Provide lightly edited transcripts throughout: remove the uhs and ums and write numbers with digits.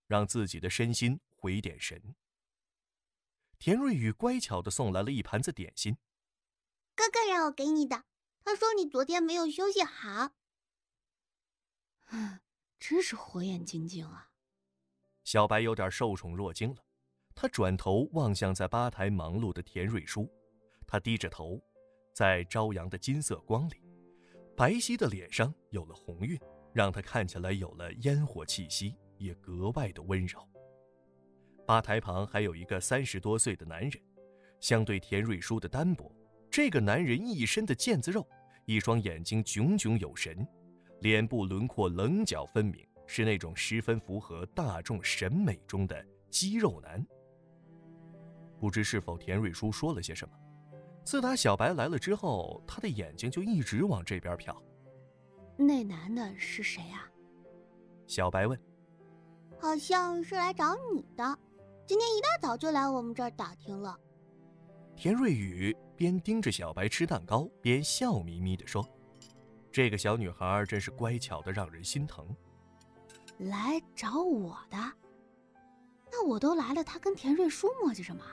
让自己的身心回点神。田瑞宇乖巧地送来了一盘子点心。 哥哥让我给你的，他说你昨天没有休息好。 真是火眼金睛啊。 小白有点受宠若惊了，他转头望向在吧台忙碌的田瑞书，他低着头，在朝阳的金色光里，白皙的脸上有了红晕，让他看起来有了烟火气息，也格外的温柔。吧台旁还有一个30多岁的男人，相对田瑞书的单薄，这个男人一身的腱子肉，一双眼睛炯炯有神，脸部轮廓棱角分明，是那种十分符合大众审美中的肌肉男。不知是否田瑞书说了些什么，自打小白来了之后，他的眼睛就一直往这边瞟。 那男的是谁啊？ 小白问。 好像是来找你的，今天一大早就来我们这儿打听了。 田瑞宇边盯着小白吃蛋糕，边笑眯眯地说，这个小女孩真是乖巧的让人心疼。 来找我的？那我都来了，他跟田瑞书磨叽什么？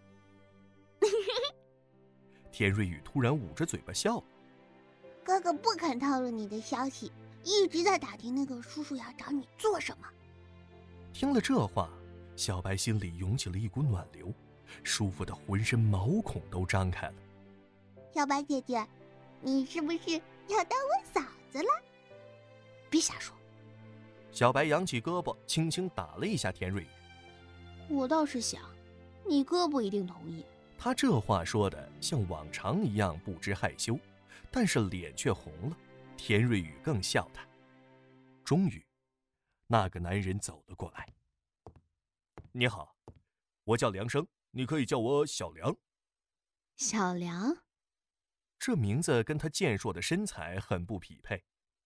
田瑞宇突然捂着嘴巴笑了。 哥哥不肯透露你的消息，一直在打听那个叔叔要找你做什么。 听了这话，小白心里涌起了一股暖流，舒服的浑身毛孔都张开了。 小白姐姐，你是不是要当我嫂子了？ 别瞎说。 小白扬起胳膊，轻轻打了一下田瑞宇。 我倒是想，你哥不一定同意。 他这话说的像往常一样不知害羞，但是脸却红了。田瑞宇更笑他。终于，那个男人走了过来。你好，我叫梁生，你可以叫我小梁。 小梁？ 这名字跟他健硕的身材很不匹配。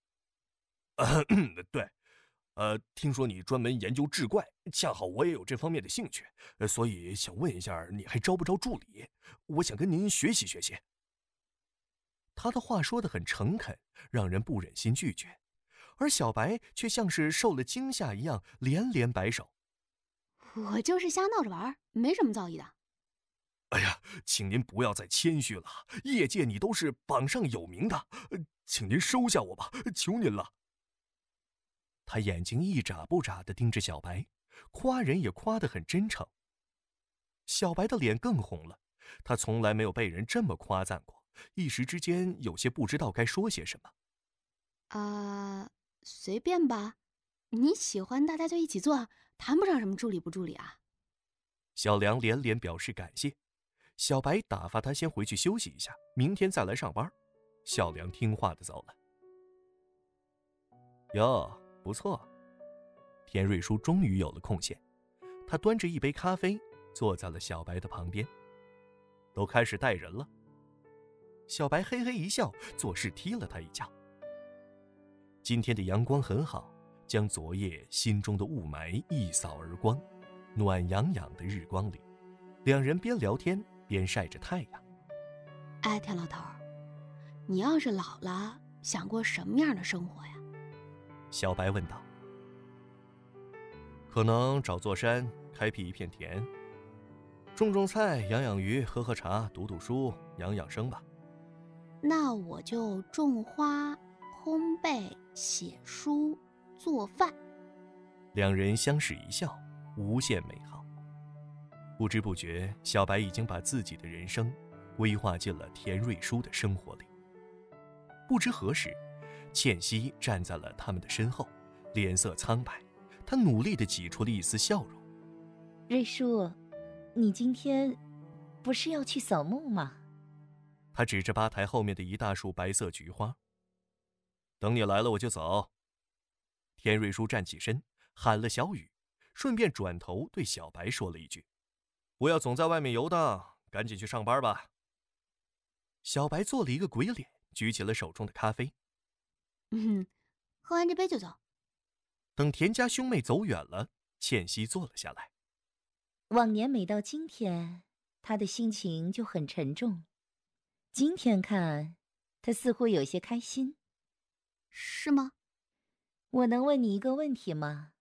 对，听说你专门研究志怪，恰好我也有这方面的兴趣，所以想问一下，你还招不招助理？我想跟您学习学习。他的话说得很诚恳，让人不忍心拒绝，而小白却像是受了惊吓一样，连连摆手。 我就是瞎闹着玩，没什么造诣的。 哎呀，请您不要再谦虚了，业界你都是榜上有名的，请您收下我吧，求您了。他眼睛一眨不眨地盯着小白，夸人也夸得很真诚。小白的脸更红了，他从来没有被人这么夸赞过，一时之间有些不知道该说些什么。 随便吧，你喜欢大家就一起做，谈不上什么助理不助理啊。 小梁连连表示感谢，小白打发他先回去休息一下，明天再来上班。小梁听话地走了。哟，不错。田瑞书终于有了空闲，他端着一杯咖啡坐在了小白的旁边。都开始带人了。小白嘿嘿一笑，作势踢了他一脚。今天的阳光很好，将昨夜心中的雾霾一扫而光。暖洋洋的日光里，两人边聊天边晒着太阳。 哎，田老头，你要是老了，想过什么样的生活呀？ 小白问道。可能找座山，开辟一片田，种种菜，养养鱼，喝喝茶，读读书，养养生吧。 那我就种花、烘焙、写书、做饭。 两人相视一笑，无限美好。不知不觉，小白已经把自己的人生规划进了田瑞书的生活里。不知何时，倩熙站在了他们的身后，脸色苍白，她努力地挤出了一丝笑容。 瑞叔，你今天不是要去扫墓吗？ 他指着吧台后面的一大束白色菊花。等你来了我就走。田瑞书站起身，喊了小雨，顺便转头对小白说了一句：不要总在外面游荡，赶紧去上班吧。小白做了一个鬼脸，举起了手中的咖啡。 喝完这杯就走。 等田家兄妹走远了，倩熙坐了下来。 往年每到今天，他的心情就很沉重。今天看，他似乎有些开心。 是吗？ 我能问你一个问题吗？